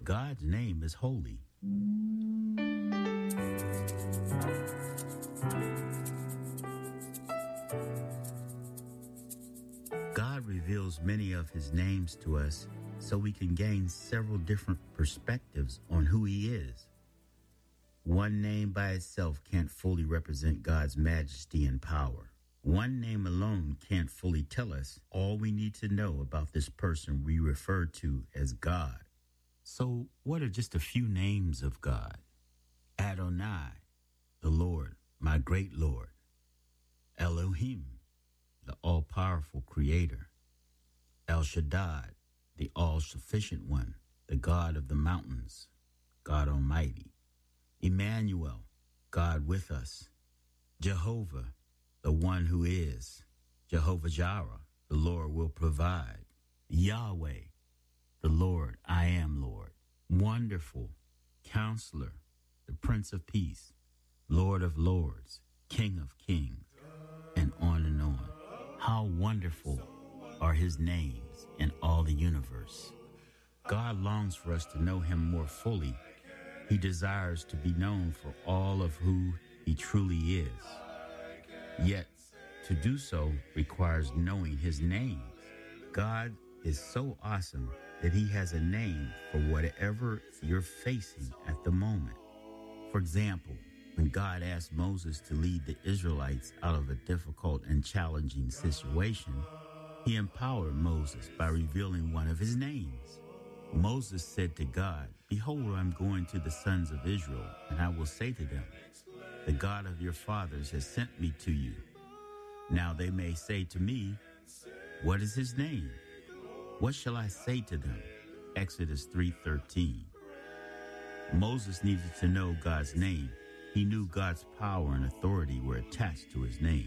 God's name is holy. God reveals many of his names to us so we can gain several different perspectives on who he is. One name by itself can't fully represent God's majesty and power. One name alone can't fully tell us all we need to know about this person we refer to as God. So what are just a few names of God? Adonai, the Lord, my great Lord. Elohim, the all-powerful creator. El Shaddai, the all-sufficient one, the God of the mountains, God Almighty. Emmanuel, God with us. Jehovah, the one who is. Jehovah Jireh, the Lord will provide. Yahweh, the Lord, I am Lord. Wonderful, Counselor, the Prince of Peace, Lord of Lords, King of Kings, and on and on. How wonderful are his names in all the universe. God longs for us to know him more fully. He desires to be known for all of who he truly is. Yet, to do so requires knowing his names. God is so awesome that he has a name for whatever you're facing at the moment. For example, when God asked Moses to lead the Israelites out of a difficult and challenging situation, he empowered Moses by revealing one of his names. Moses said to God, "Behold, I'm going to the sons of Israel, and I will say to them, the God of your fathers has sent me to you. Now they may say to me, what is his name? What shall I say to them?" Exodus 3:13. Moses needed to know God's name. He knew God's power and authority were attached to his name.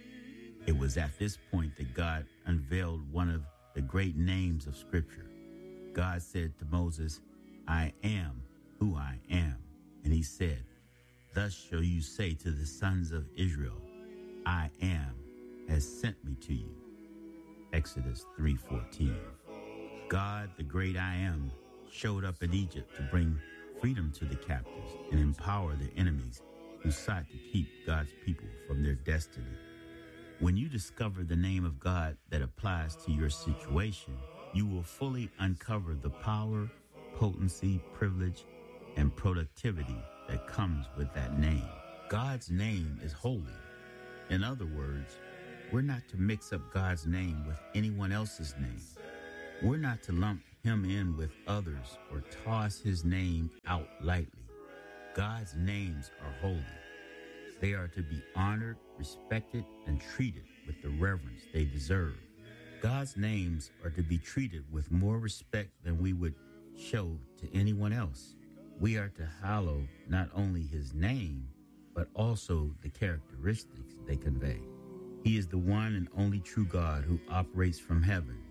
It was at this point that God unveiled one of the great names of Scripture. God said to Moses, "I am who I am." And he said, "Thus shall you say to the sons of Israel, I am has sent me to you." Exodus 3:14. God, the great I am, showed up in Egypt to bring freedom to the captives and empower the enemies who sought to keep God's people from their destiny. When you discover the name of God that applies to your situation, you will fully uncover the power, potency, privilege, and productivity that comes with that name. God's name is holy. In other words, we're not to mix up God's name with anyone else's name. We're not to lump him in with others or toss his name out lightly. God's names are holy. They are to be honored, respected, and treated with the reverence they deserve. God's names are to be treated with more respect than we would show to anyone else. We are to hallow not only his name, but also the characteristics they convey. He is the one and only true God who operates from heaven,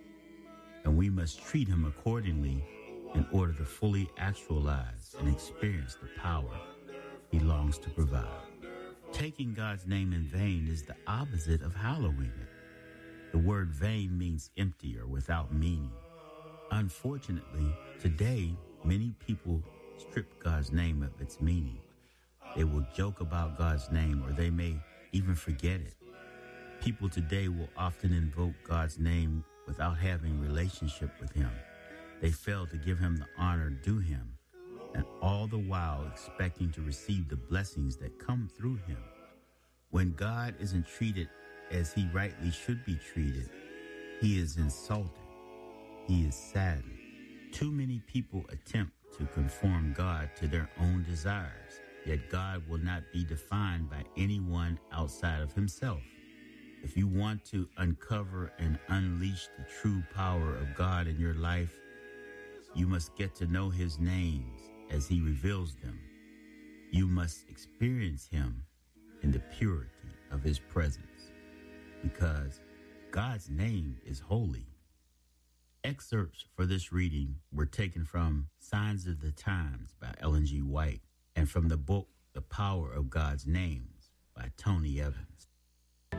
and we must treat him accordingly in order to fully actualize and experience the power he longs to provide. Taking God's name in vain is the opposite of hallowing it. The word vain means empty or without meaning. Unfortunately, today, many people strip God's name of its meaning. They will joke about God's name, or they may even forget it. People today will often invoke God's name without having a relationship with him. They fail to give him the honor due him, and all the while expecting to receive the blessings that come through him. When God isn't treated as he rightly should be treated, he is insulted. He is saddened. Too many people attempt to conform God to their own desires, yet God will not be defined by anyone outside of himself. If you want to uncover and unleash the true power of God in your life, you must get to know his names as he reveals them. You must experience him in the purity of his presence, because God's name is holy. Excerpts for this reading were taken from Signs of the Times by Ellen G. White and from the book The Power of God's Names by Tony Evans.